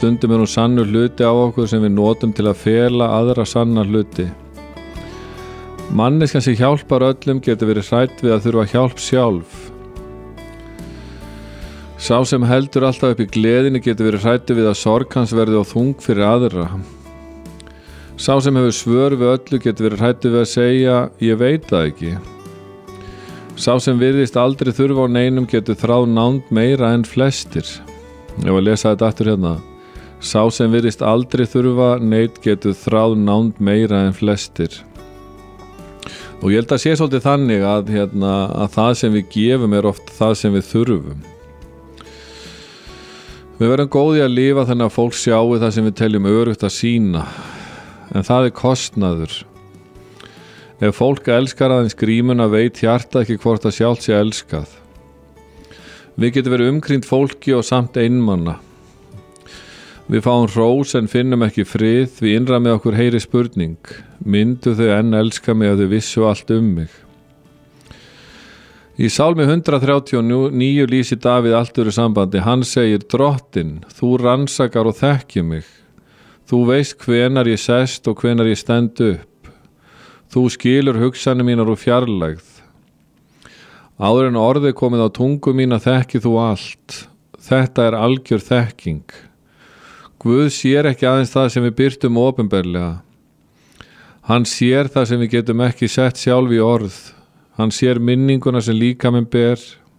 stundum hún sannur hluti á okkur sem við notum til að fela aðra sanna hluti. Manneskjan sem hjálpar öllum getur verið hrædd við að þurfa hjálp sjálf. Sá sem heldur alltaf upp í gleðinni getur verið hræddur við að sorg hans verði of þung fyrir aðra. Sá sem hefur svör við öllu getur verið hræddur við að segja, ég veit það ekki. Sá sem virðist aldrei þurfa á neinum getur þráð nánd meira en flestir. Ég var að lesa þetta aftur hérna. Sá sem virðist aldrei þurfa neitt getur þráð nánd meira en flestir. Og ég held að sé svolítið þannig að það sem við gefum oft það sem við þurfum. Við verðum góði að lifa þannig að fólk sjáu það sem við teljum öruggt að sýna. En það kostnaður. Ef fólk elskar aðeins grímuna veit hjarta ekki hvort það sjálft sé elskað. Við getum verið umkringd fólki og samt einmana. Við fáum hrós en finnum ekki frið, við innra með okkur heyri spurning. Myndu þau enn elska mig að þau vissu allt mig? Í Sálmi 139 lýsir Davíð allt öðru sambandi. Hann segir, Drottinn, þú rannsakar og þekkir mig. Þú veist hvenar ég sest og hvenar ég stend upp. Þú skilur hugsanir mínar úr fjarlægð. Áður en orðið komið á tungu mína þekki þú allt. Þetta algjör þekking. Guð sér ekki aðeins það sem við birtum opinberlega. Hann sér það sem við getum ekki sett sjálf í orð. Hann sér minninguna sem líkaminn ber.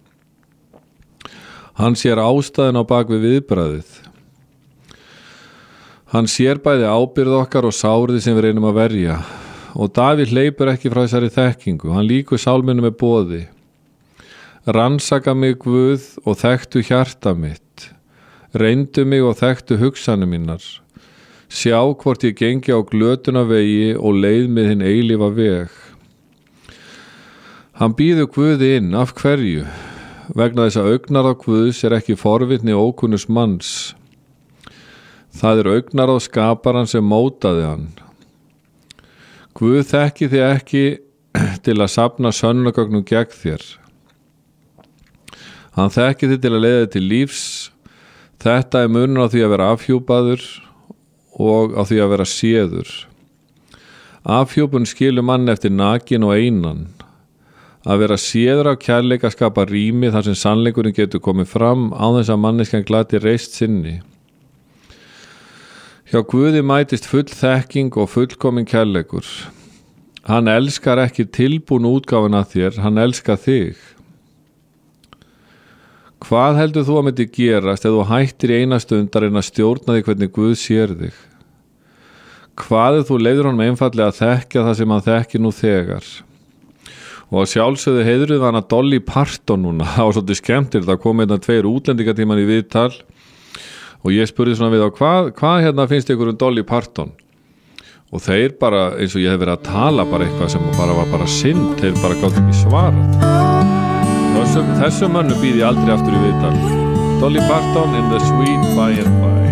Hann sér ástæðuna á bak við viðbragðið. Hann sér bæði ábyrgð okkar og sárið sem við reynum að verja. Og Davíð hleypur ekki frá þessari þekkingu. Hann lýkur sálminu með boði. Rannsaka mig Guð og þekktu hjarta mitt. Reyndu mig og þekktu hugsanir mínar. Sjá hvort ég gengi á glötuna vegi og leið með hinn eilífa veg. Hann býður Guði inn. Af hverju? Vegna þess að augnaráð Guðs ekki forvitni ókunnus manns. Það augnaráð skaparan sem mótaði hann. Guð þekki þig ekki til að safna sönnunargögnum gegn þér. Hann þekki þig til að leiða þig til lífs. Þetta munur á því að vera afhjúpaður og á því að vera séður. Afhjúpun skilur mann eftir nakin og einan. Að vera séður af kærleika skapa rými þar sem sannleikurinn getur komið fram án þess að manneskjan glati reist sinni. Hjá Guði mætist full þekking og fullkomin kærleikur. Hann elskar ekki tilbúin útgáfun að þér, hann elskar þig. Hvað heldur þú að myndi gerast ef þú hættir í eina stund að reyna að stjórna þig hvernig Guð sér þig? Hvað ef þú leyfir honum einfaldlega að þekkja það sem hann þekkir nú þegar? Og að sjálfsögðu heiðruð hann að Dolly Parton núna. Það var svolítið skemmtilegt, það kom 2 útlendingatíman í viðtal. Og ég spurði svona við á hvað finnst ykkur Dolly Parton? Og þeir bara, eins og ég hef verið að tala bara eitthvað sem var bara synd, þeir bara gátt ekki svarað. Þessum mönnum býð ég aldrei aftur í viðtal. Dolly Parton in the Sweet By and By.